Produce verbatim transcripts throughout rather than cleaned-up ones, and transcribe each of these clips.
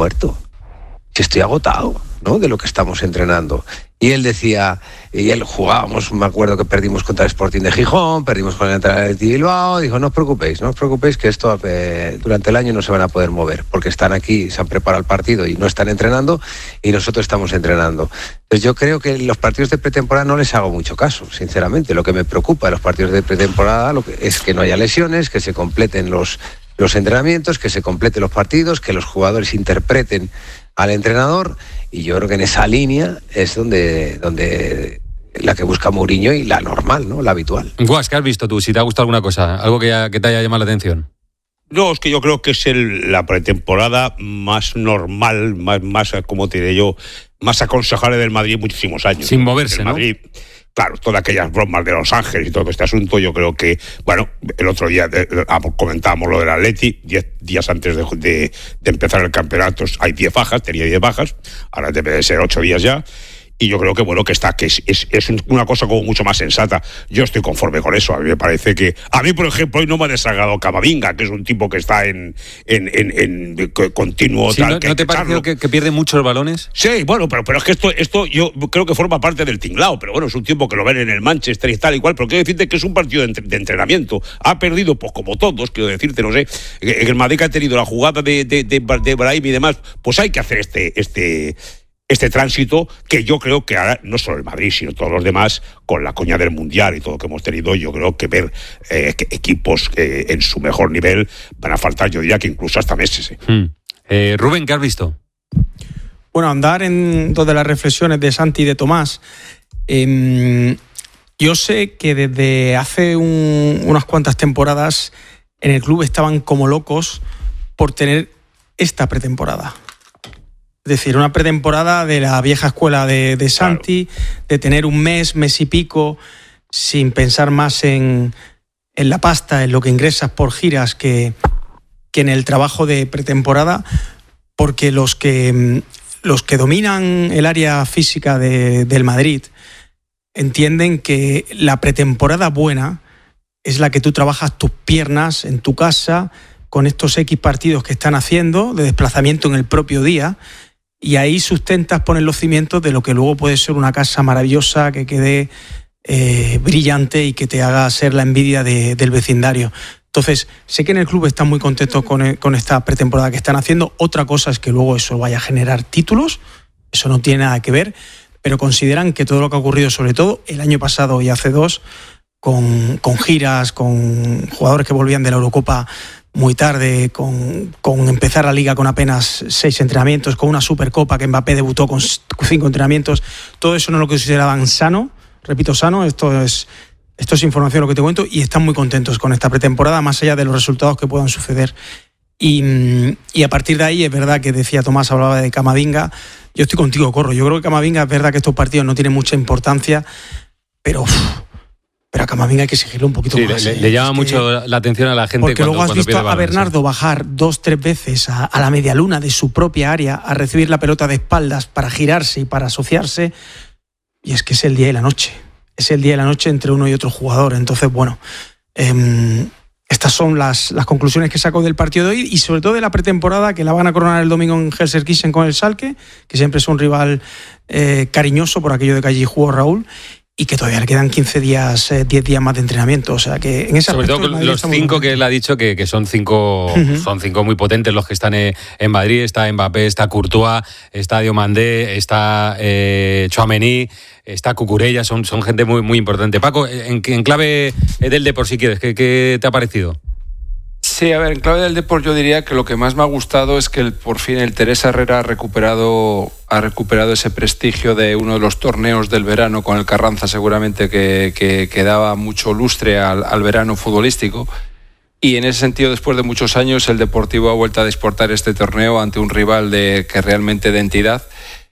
muerto, que estoy agotado, ¿no?, de lo que estamos entrenando. Y él decía, y él jugábamos, me acuerdo que perdimos contra el Sporting de Gijón, perdimos con el Athletic de Bilbao, dijo, no os preocupéis, no os preocupéis que esto eh, durante el año no se van a poder mover, porque están aquí, se han preparado el partido y no están entrenando, y nosotros estamos entrenando. Entonces yo creo que los partidos de pretemporada no les hago mucho caso, sinceramente. Lo que me preocupa de los partidos de pretemporada lo que, es que no haya lesiones, que se completen los, los entrenamientos, que se completen los partidos, que los jugadores interpreten al entrenador, y yo creo que en esa línea es donde, donde la que busca Mourinho y la normal, ¿no?, la habitual. Guas, ¿qué has visto tú? Si te ha gustado alguna cosa, algo que, ya, que te haya llamado la atención. No, es que yo creo que es el, la pretemporada más normal, más, más, como te diré yo, más aconsejable del Madrid en muchísimos años. Sin moverse, el Madrid, ¿no? Claro, todas aquellas bromas de Los Ángeles y todo este asunto, yo creo que, bueno, el otro día eh, comentábamos lo del Atleti, diez días antes de, de, de empezar el campeonato hay diez bajas, tenía diez bajas, ahora debe de ser ocho días ya. Y yo creo que bueno que está que es, es, es una cosa como mucho más sensata. Yo estoy conforme con eso. A mí me parece que a mí por ejemplo hoy no me ha desagradado Camavinga, que es un tipo que está en en, en, en continuo sí, tal. ¿No, que ¿no te parece que, que pierde muchos balones? Sí, bueno, pero pero es que esto esto yo creo que forma parte del tinglao. Pero bueno, es un tiempo que lo ven en el Manchester y tal y cual. Pero quiero decirte que es un partido de, entre, de entrenamiento. Ha perdido pues como todos. Quiero decirte, no sé, que el Madrid ha tenido la jugada de de de, de Brahim y demás. Pues hay que hacer este este este tránsito que yo creo que ahora, no solo el Madrid, sino todos los demás, con la coña del Mundial y todo lo que hemos tenido, yo creo que ver eh, que equipos eh, en su mejor nivel van a faltar, yo diría que incluso hasta meses. Eh. Hmm. Eh, Rubén, ¿qué has visto? Bueno, andar en dos de las reflexiones de Santi y de Tomás. Eh, yo sé que desde hace un, unas cuantas temporadas en el club estaban como locos por tener esta pretemporada. Es decir, una pretemporada de la vieja escuela de, de Santi, claro, de tener un mes, mes y pico, sin pensar más en, en la pasta, en lo que ingresas por giras, que, que en el trabajo de pretemporada, porque los que, los que dominan el área física de, del Madrid entienden que la pretemporada buena es la que tú trabajas tus piernas en tu casa, con estos X partidos que están haciendo, de desplazamiento en el propio día, y ahí sustentas, pones los cimientos de lo que luego puede ser una casa maravillosa, que quede eh, brillante y que te haga ser la envidia de, del vecindario. Entonces, sé que en el club están muy contentos con, con esta pretemporada que están haciendo. Otra cosa es que luego eso vaya a generar títulos, eso no tiene nada que ver, pero consideran que todo lo que ha ocurrido, sobre todo el año pasado y hace dos, con, con giras, con jugadores que volvían de la Eurocopa muy tarde, con, con empezar la Liga con apenas seis entrenamientos, con una Supercopa que Mbappé debutó con cinco entrenamientos, todo eso no lo consideraban sano, repito, sano, esto es, esto es información lo que te cuento, y están muy contentos con esta pretemporada, más allá de los resultados que puedan suceder. Y, y a partir de ahí es verdad que decía Tomás, hablaba de Camavinga, yo estoy contigo, Corro, yo creo que Camavinga es verdad que estos partidos no tienen mucha importancia, pero... Uf, Pero a Camavinga hay que exigirlo un poquito sí, más. Le, ¿eh? le llama es mucho la atención a la gente. Porque cuando, luego has cuando visto balón, a Bernardo sí. bajar dos, tres veces a, a la medialuna de su propia área a recibir la pelota de espaldas para girarse y para asociarse. Y es que es el día y la noche. Es el día y la noche entre uno y otro jugador. Entonces, bueno, eh, estas son las, las conclusiones que saco del partido de hoy y sobre todo de la pretemporada, que la van a coronar el domingo en Gelsenkirchen con el Schalke, que siempre es un rival eh, cariñoso por aquello de que allí jugó Raúl. Y que todavía le quedan quince días, eh, diez días más de entrenamiento. O sea que en ese sobre todo con los cinco que él ha dicho que, que son cinco uh-huh. son cinco muy potentes los que están en Madrid. Está Mbappé, está Courtois, está Diomandé, está eh, Tchouaméni, está Cucurella, son, son gente muy, muy importante. Paco, en, en clave del Depor, si quieres, ¿qué, qué te ha parecido? Sí, a ver, en clave del Depor yo diría que lo que más me ha gustado es que el, por fin el Teresa Herrera ha recuperado, ha recuperado ese prestigio de uno de los torneos del verano con el Carranza, seguramente que, que, que daba mucho lustre al, al verano futbolístico. Y en ese sentido, después de muchos años, el Deportivo ha vuelto a disputar este torneo ante un rival de, que realmente de entidad.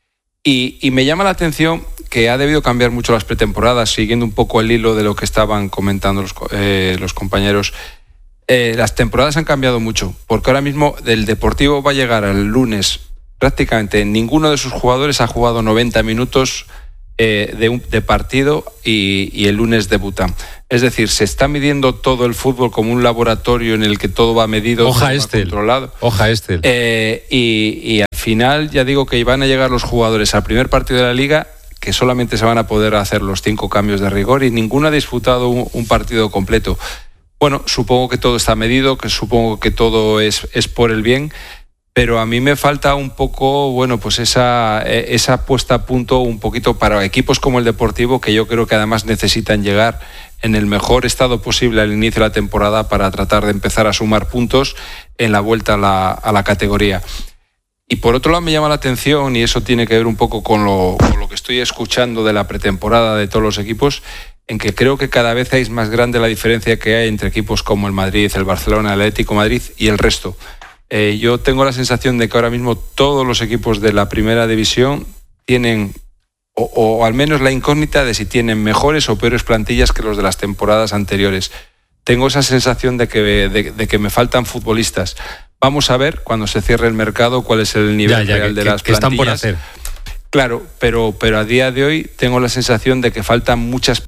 Y, y me llama la atención que ha debido cambiar mucho las pretemporadas, siguiendo un poco el hilo de lo que estaban comentando los, eh, los compañeros. Eh, las temporadas han cambiado mucho, porque ahora mismo el Deportivo va a llegar al lunes, prácticamente ninguno de sus jugadores ha jugado noventa minutos eh, de, un, de partido y, y el lunes debutan. Es decir, se está midiendo todo el fútbol como un laboratorio en el que todo va medido, Hoja todo Estel. va controlado. Hoja Estel. Eh, y, y al final ya digo que van a llegar los jugadores al primer partido de la Liga, que solamente se van a poder hacer los cinco cambios de rigor y ninguno ha disputado un, un partido completo. Bueno, supongo que todo está medido, que supongo que todo es, es por el bien, pero a mí me falta un poco, bueno, pues esa, esa puesta a punto un poquito para equipos como el Deportivo, que yo creo que además necesitan llegar en el mejor estado posible al inicio de la temporada para tratar de empezar a sumar puntos en la vuelta a la, a la categoría. Y por otro lado me llama la atención, y eso tiene que ver un poco con lo, con lo que estoy escuchando de la pretemporada de todos los equipos, en que creo que cada vez es más grande la diferencia que hay entre equipos como el Madrid, el Barcelona, el Atlético de Madrid y el resto. Eh, yo tengo la sensación de que ahora mismo todos los equipos de la primera división tienen, o, o al menos la incógnita de si tienen mejores o peores plantillas que los de las temporadas anteriores. Tengo esa sensación de que, de, de que me faltan futbolistas. Vamos a ver cuando se cierre el mercado cuál es el nivel ya, ya, real que, de las que, que plantillas. Están por hacer. Claro, pero, pero a día de hoy tengo la sensación de que faltan muchas,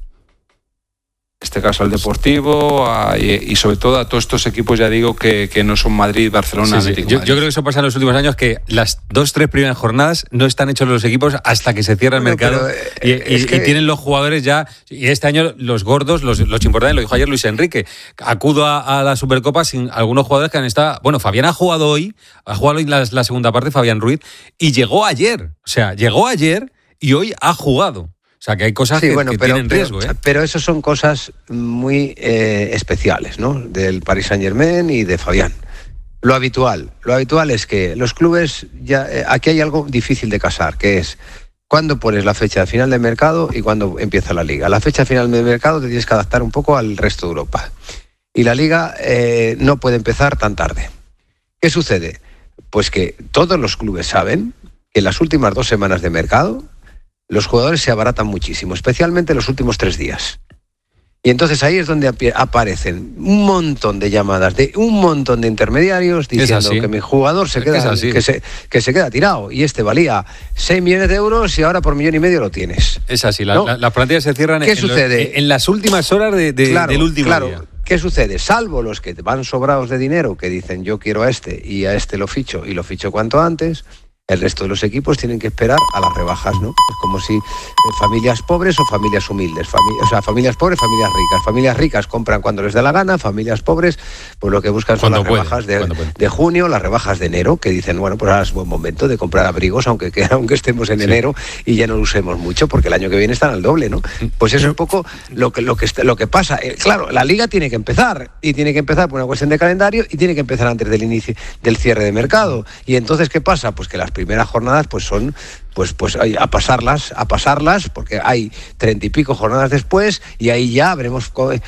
en este caso al Deportivo a, y, y sobre todo a todos estos equipos, ya digo, que, que no son Madrid, Barcelona, sí, sí. Atlético Yo, Madrid. yo creo que eso pasa en los últimos años, que las dos, tres primeras jornadas no están hechos los equipos hasta que se cierra el bueno, mercado pero, eh, y, y, que... y tienen los jugadores ya, y este año los gordos, los, los importantes, lo dijo ayer Luis Enrique, acudo a, a la Supercopa sin algunos jugadores que han estado, bueno, Fabián ha jugado hoy, ha jugado hoy la, la segunda parte, Fabián Ruiz, y llegó ayer, o sea, llegó ayer y hoy ha jugado. O sea, que hay cosas sí, que, bueno, que pero, tienen riesgo. Pero, ¿eh? pero eso son cosas muy eh, especiales, ¿no? Del Paris Saint-Germain y de Fabián. Lo habitual, lo habitual es que los clubes, ya eh, aquí hay algo difícil de casar, que es cuándo pones la fecha final de mercado y cuándo empieza la Liga. La fecha final de mercado te tienes que adaptar un poco al resto de Europa. Y la Liga eh, no puede empezar tan tarde. ¿Qué sucede? Pues que todos los clubes saben que en las últimas dos semanas de mercado los jugadores se abaratan muchísimo, especialmente los últimos tres días. Y entonces ahí es donde ap- aparecen un montón de llamadas de un montón de intermediarios diciendo que mi jugador se queda, que se, que se queda tirado y este valía seis millones de euros y ahora por millón y medio lo tienes. Es así, la, ¿no? la, las plantillas se cierran ¿Qué en, sucede? Los, en las últimas horas de, de, claro, del último claro. día. ¿Qué sucede? Salvo los que van sobrados de dinero, que dicen yo quiero a este y a este lo ficho y lo ficho cuanto antes. El resto de los equipos tienen que esperar a las rebajas, ¿no? Es como si eh, familias pobres o familias humildes, fami- o sea, familias pobres, familias ricas. Familias ricas compran cuando les da la gana, familias pobres, pues lo que buscan son las puede, rebajas de, de junio, las rebajas de enero, que dicen, bueno, pues ahora es buen momento de comprar abrigos, aunque, que, aunque estemos en sí. enero y ya no lo usemos mucho, porque el año que viene están al doble, ¿no? Pues es un poco lo que, lo que, lo que pasa. Eh, claro, la Liga tiene que empezar, y tiene que empezar por una cuestión de calendario, y tiene que empezar antes del inicio, del cierre de mercado. Y entonces, ¿qué pasa? Pues que las primeras jornadas pues son pues pues a pasarlas a pasarlas porque hay treinta y pico jornadas después y ahí ya habremos eh,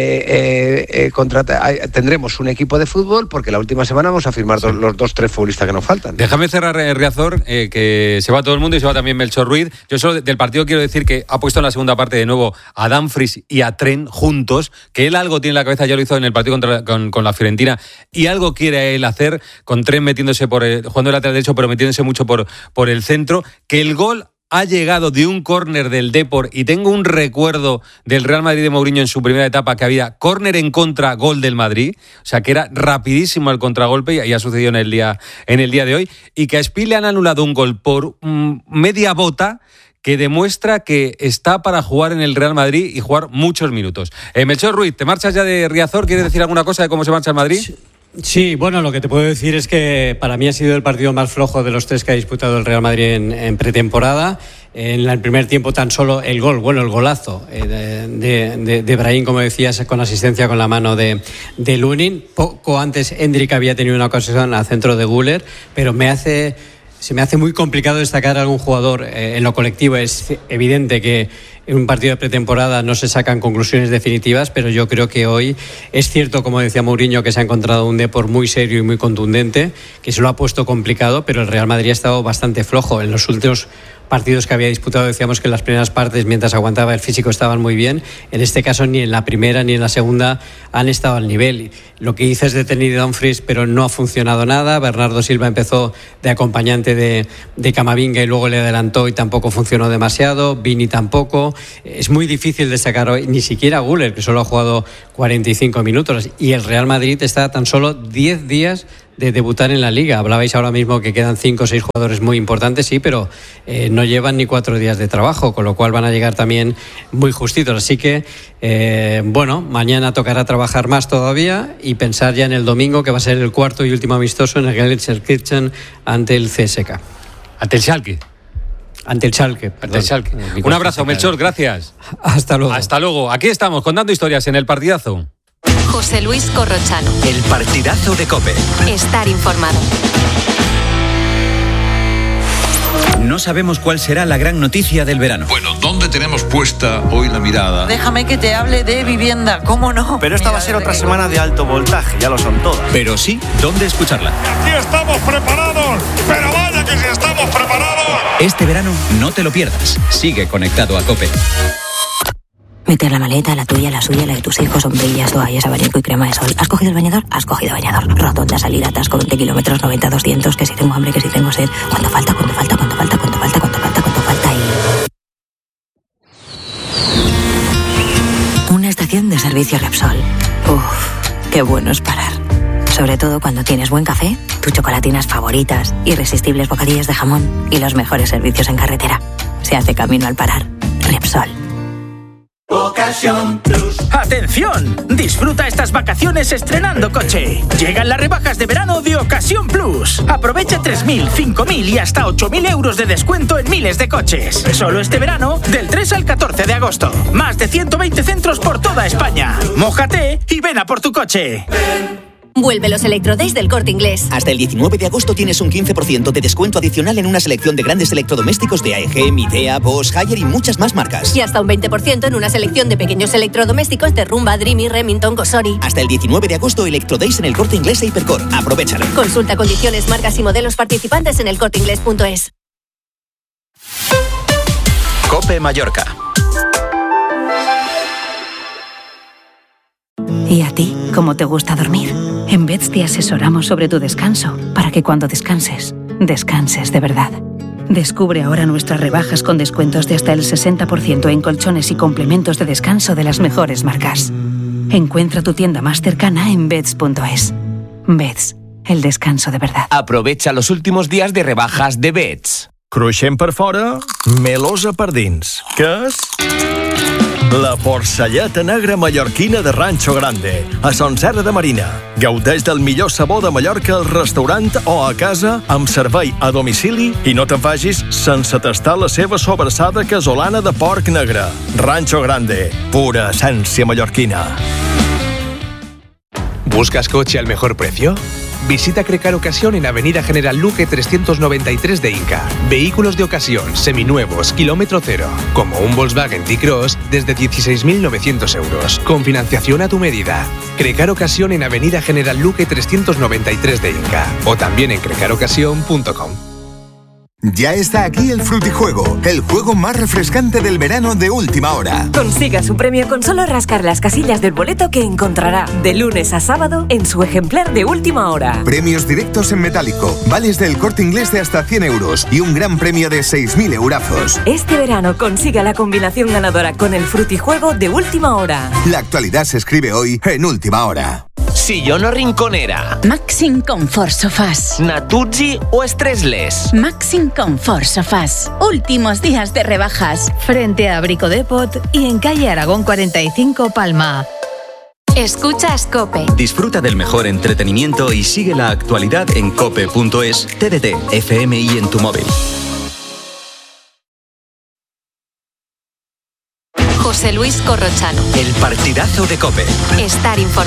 eh, eh, contrata, eh, tendremos un equipo de fútbol porque la última semana vamos a firmar sí. dos, los dos tres futbolistas que nos faltan. Déjame cerrar, eh, Riazor, eh, que se va todo el mundo y se va también Melchor Ruiz. Yo solo del partido quiero decir que ha puesto en la segunda parte de nuevo a Dumfries y a Trent juntos, que él algo tiene en la cabeza, ya lo hizo en el partido contra, con, con la Fiorentina, y algo quiere él hacer con Trent metiéndose por el, jugando el lateral derecho, pero metiéndose mucho por, por el centro, que el gol ha llegado de un córner del Depor, y tengo un recuerdo del Real Madrid de Mourinho en su primera etapa, que había córner en contra, gol del Madrid, o sea que era rapidísimo el contragolpe, y ha sucedido en el día, en el día de hoy, y que a Spi le han anulado un gol por mm, media bota, que demuestra que está para jugar en el Real Madrid y jugar muchos minutos. Eh, Melchor Ruiz, ¿te marchas ya de Riazor? ¿Quieres decir alguna cosa de cómo se marcha el Madrid? Sí. Sí, bueno, lo que te puedo decir es que para mí ha sido el partido más flojo de los tres que ha disputado el Real Madrid en, en pretemporada. En el primer tiempo tan solo el gol, bueno, el golazo eh, de, de, de Brahim, como decías, con asistencia con la mano de, de Lunin. Poco antes Hendrik había tenido una ocasión al centro de Güler, pero me hace... Se me hace muy complicado destacar a algún jugador eh, en lo colectivo. Es evidente que en un partido de pretemporada no se sacan conclusiones definitivas, pero yo creo que hoy es cierto, como decía Mourinho, que se ha encontrado un Depor muy serio y muy contundente, que se lo ha puesto complicado, pero el Real Madrid ha estado bastante flojo. En los últimos partidos que había disputado decíamos que en las primeras partes, mientras aguantaba el físico, estaban muy bien. En este caso ni en la primera ni en la segunda han estado al nivel. Lo que dices de Tenny Dumfries, pero no ha funcionado nada. Bernardo Silva empezó de acompañante de, de Camavinga y luego le adelantó y tampoco funcionó demasiado. Vini tampoco. Es muy difícil destacar hoy, ni siquiera Güler, que solo ha jugado cuarenta y cinco minutos, y el Real Madrid está a tan solo diez días de debutar en la Liga. Hablabais ahora mismo que quedan cinco o seis jugadores muy importantes, sí, pero eh, no llevan ni cuatro días de trabajo, con lo cual van a llegar también muy justitos. Así que, eh, bueno, mañana tocará trabajar más todavía y pensar ya en el domingo, que va a ser el cuarto y último amistoso en el Gelsenkirchen ante el C S K. Ante el Schalke. Ante el Schalke, Ante el Schalke. Un abrazo, Melchor, gracias. Hasta luego. Hasta luego. Aquí estamos contando historias en El Partidazo. José Luis Corrochano. El Partidazo de COPE. Estar informado. No sabemos cuál será la gran noticia del verano. Bueno, ¿dónde tenemos puesta hoy la mirada? Déjame que te hable de vivienda, ¿cómo no? Pero esta va a ser otra semana de alto voltaje, ya lo son todas. Pero sí, ¿dónde escucharla? Aquí estamos preparados, pero vaya que si estamos preparados. Este verano no te lo pierdas. Sigue conectado a COPE. Mete la maleta, la tuya, la suya, la de tus hijos, sombrillas, toallas, abanico y crema de sol. ¿Has cogido el bañador? Has cogido bañador. Rotonda, salida, atasco, veinte kilómetros, noventa, doscientos, que si tengo hambre, que si tengo sed. ¿Cuánto falta? ¿Cuánto falta? ¿Cuánto falta? ¿Cuánto falta? ¿Cuánto falta? ¿Cuánto falta? Y... Una estación de servicio Repsol. Uff, qué bueno es parar. Sobre todo cuando tienes buen café, tus chocolatinas favoritas, irresistibles bocadillos de jamón y los mejores servicios en carretera. Se hace camino al parar. Repsol. Ocasión Plus. ¡Atención! Disfruta estas vacaciones estrenando coche. Llegan las rebajas de verano de Ocasión Plus. Aprovecha tres mil, cinco mil y hasta ocho mil euros de descuento en miles de coches. Solo este verano, del tres al catorce de agosto. Más de ciento veinte centros por toda España. Mójate y ven a por tu coche. Vuelve los Electrodays del Corte Inglés. Hasta el diecinueve de agosto tienes un quince por ciento de descuento adicional en una selección de grandes electrodomésticos de A E G, Midea, Bosch, Haier y muchas más marcas. Y hasta un veinte por ciento en una selección de pequeños electrodomésticos de Rumba, Dreamy, Remington, Gosori. Hasta el diecinueve de agosto Electrodays en el Corte Inglés e Hipercor. Aprovechalo. Consulta condiciones, marcas y modelos participantes en el corte inglés punto es. COPE Mallorca. ¿Y a ti? ¿Cómo te gusta dormir? En Beds te asesoramos sobre tu descanso, para que cuando descanses, descanses de verdad. Descubre ahora nuestras rebajas con descuentos de hasta el sesenta por ciento en colchones y complementos de descanso de las mejores marcas. Encuentra tu tienda más cercana en beds punto es. Beds, el descanso de verdad. Aprovecha los últimos días de rebajas de Beds. Cruixent per fora, melosa per dins. Què és? La porcelleta negra mallorquina de Rancho Grande, a Son Serra de Marina. Gaudeix del millor sabor de Mallorca al restaurant o a casa amb servei a domicili i no te'n vagis sense tastar la seva sobrassada casolana de porc negre. Rancho Grande, pura essència mallorquina. ¿Buscas coche al mejor precio? Visita Crecar Ocasión en Avenida General Luque trescientos noventa y tres de Inca. Vehículos de ocasión, seminuevos, kilómetro cero, como un Volkswagen T-Cross desde dieciséis mil novecientos euros, con financiación a tu medida. Crecar Ocasión en Avenida General Luque trescientos noventa y tres de Inca, o también en crecar ocasión punto com. Ya está aquí el Frutijuego, el juego más refrescante del verano de última hora. Consiga su premio con solo rascar las casillas del boleto que encontrará de lunes a sábado en su ejemplar de última hora. Premios directos en metálico, vales del Corte Inglés de hasta cien euros y un gran premio de seis mil eurazos. Este verano consiga la combinación ganadora con el Frutijuego de última hora. La actualidad se escribe hoy en última hora. Sillón o rinconera. Maxim Comfort Sofás. Natuzzi o Stressless. Maxim Comfort Sofás. Últimos días de rebajas. Frente a Brico Depot y en calle Aragón cuarenta y cinco, Palma. Escuchas COPE. Disfruta del mejor entretenimiento y sigue la actualidad en cope punto es, T D T, F M y en tu móvil. José Luis Corrochano. El Partidazo de COPE. Estar informado.